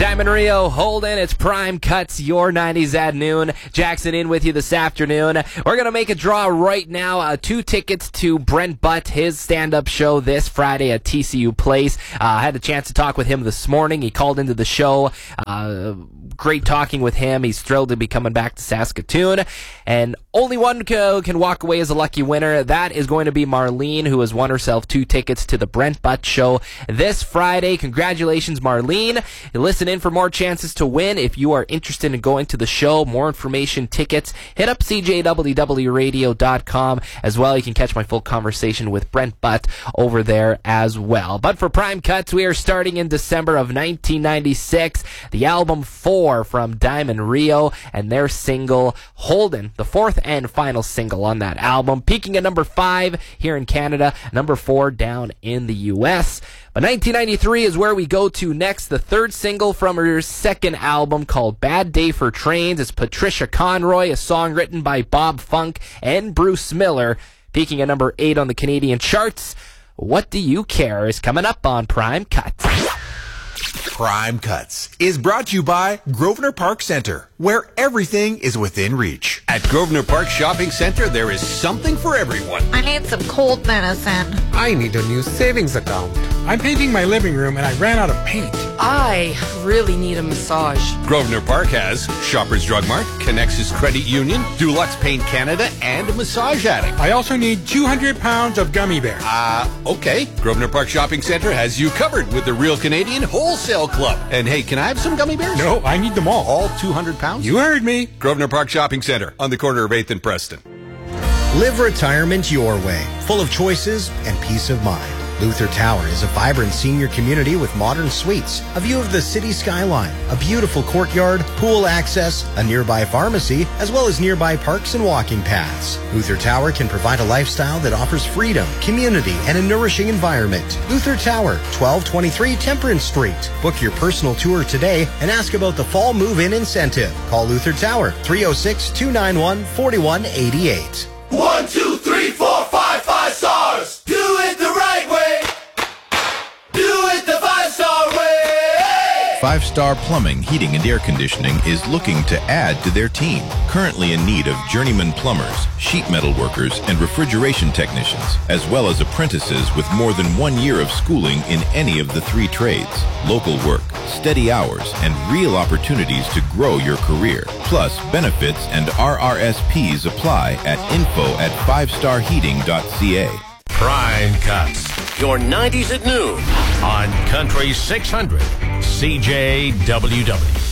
Diamond Rio, Holden, it's Prime Cuts, your 90s at noon. Jackson in with you this afternoon. We're going to make a draw right now. 2 tickets to Brent Butt, his stand-up show this Friday at TCU Place. I had the chance to talk with him this morning. He called into the show. Great talking with him. He's thrilled to be coming back to Saskatoon. And only one can walk away as a lucky winner. That is going to be Marlene, who has won herself 2 tickets to the Brent Butt show this Friday. Congratulations, Marlene. Listen in for more chances to win. If you are interested in going to the show, more information, tickets, hit up cjwwradio.com. As well, you can catch my full conversation with Brent Butt over there as well. But for Prime Cuts, we are starting in December of 1996. The album 4 from Diamond Rio and their single Holden, the 4th and final single on that album, peaking at number 5 here in Canada, number 4 down in the U.S. But 1993 is where we go to next. The 3rd single from her 2nd album, called Bad Day for Trains. It's Patricia Conroy, a song written by Bob Funk and Bruce Miller, peaking at number 8 on the Canadian charts. What Do You Care is coming up on Prime Cuts. Prime Cuts is brought to you by Grosvenor Park Centre, where everything is within reach. At Grosvenor Park Shopping Centre, there is something for everyone. I need some cold medicine. I need a new savings account. I'm painting my living room and I ran out of paint. I really need a massage. Grosvenor Park has Shoppers Drug Mart, Connexus Credit Union, Dulux Paint Canada, and a massage attic. I also need 200 pounds of gummy bears. Okay. Grosvenor Park Shopping Centre has you covered with the Real Canadian Wholesale Club. And hey, can I have some gummy bears? No, I need them all. All 200 pounds? You heard me. Grosvenor Park Shopping Centre on the corner of 8th and Preston. Live retirement your way, full of choices and peace of mind. Luther Tower is a vibrant senior community with modern suites, a view of the city skyline, a beautiful courtyard, pool access, a nearby pharmacy, as well as nearby parks and walking paths. Luther Tower can provide a lifestyle that offers freedom, community, and a nourishing environment. Luther Tower, 1223 Temperance Street. Book your personal tour today and ask about the fall move-in incentive. Call Luther Tower, 306-291-4188. 1, 2, 3, 4, 5, 5 stars. Do it the right way. Do it the 5-star way. 5-Star Plumbing, Heating and Air Conditioning is looking to add to their team. Currently in need of journeyman plumbers, sheet metal workers, and refrigeration technicians, as well as apprentices with more than 1 year of schooling in any of the 3 trades. Local work, steady hours, and real opportunities to grow your career. Plus, benefits and RRSPs apply at info@fivestarheating.ca. Prime Cuts, your 90s at noon on Country 600 CJWW.